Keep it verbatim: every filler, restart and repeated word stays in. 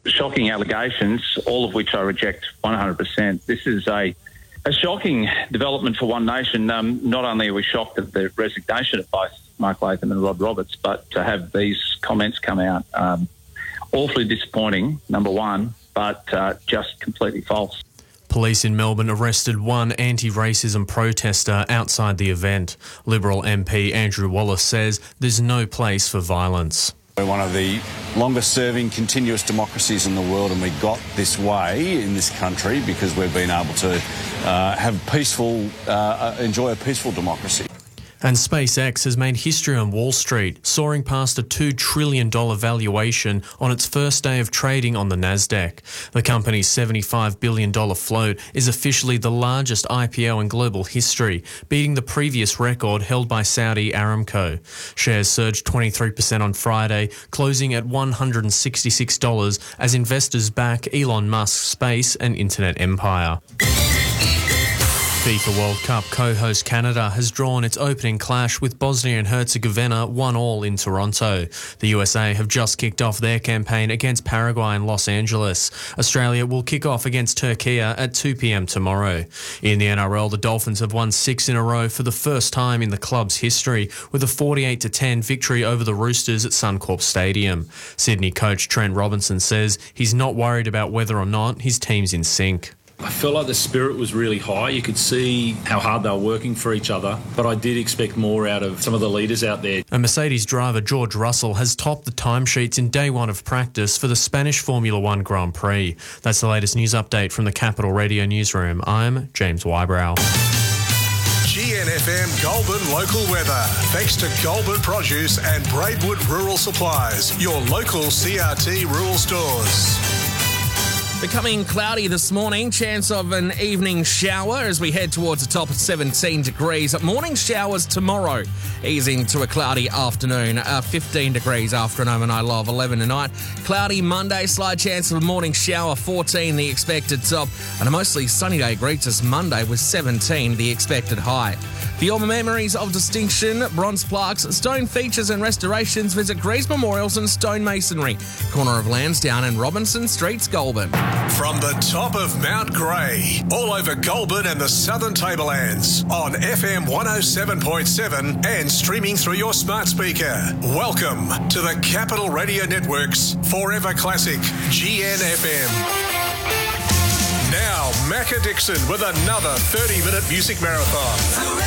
shocking allegations, all of which I reject one hundred percent. This is a, a shocking development for One Nation. Um, not only are we shocked at the resignation of both Mark Latham and Rod Roberts, but to have these comments come out, um, awfully disappointing, number one, but uh, just completely false. Police in Melbourne arrested one anti-racism protester outside the event. Liberal M P Andrew Wallace says there's no place for violence. We're one of the longest-serving continuous democracies in the world, and we got this way in this country because we've been able to uh, have peaceful, uh, enjoy a peaceful democracy. And SpaceX has made history on Wall Street, soaring past a two trillion dollars valuation on its first day of trading on the Nasdaq. The company's seventy-five billion dollars float is officially the largest I P O in global history, beating the previous record held by Saudi Aramco. Shares surged twenty-three percent on Friday, closing at one hundred sixty-six dollars as investors back Elon Musk's space and internet empire. FIFA World Cup co-host Canada has drawn its opening clash with Bosnia and Herzegovina one all in Toronto. The U S A have just kicked off their campaign against Paraguay in Los Angeles. Australia will kick off against Turkey at two p m tomorrow. In the N R L, the Dolphins have won six in a row for the first time in the club's history, with a forty-eight to ten victory over the Roosters at Suncorp Stadium. Sydney coach Trent Robinson says he's not worried about whether or not his team's in sync. I felt like the spirit was really high. You could see how hard they were working for each other, but I did expect more out of some of the leaders out there. A Mercedes driver, George Russell, has topped the timesheets in day one of practice for the Spanish Formula One Grand Prix. That's the latest news update from the Capital Radio Newsroom. I'm James Wybrow. G N F M Goulburn local weather. Thanks to Goulburn Produce and Braidwood Rural Supplies, your local C R T rural stores. Becoming cloudy this morning, chance of an evening shower as we head towards the top of seventeen degrees. Morning showers tomorrow, easing to a cloudy afternoon, uh, fifteen degrees after an overnight low of eleven tonight. Cloudy Monday, slight chance of a morning shower, fourteen the expected top, and a mostly sunny day greets us Monday with seventeen the expected high. For your memories of distinction, bronze plaques, stone features and restorations, visit Greaves Memorials and Stonemasonry, corner of Lansdowne and Robinson Streets, Goulburn. From the top of Mount Grey, all over Goulburn and the Southern Tablelands, on F M one oh seven point seven and streaming through your smart speaker. Welcome to the Capital Radio Network's Forever Classic G N F M. Now, Macca Dixon with another thirty-minute music marathon.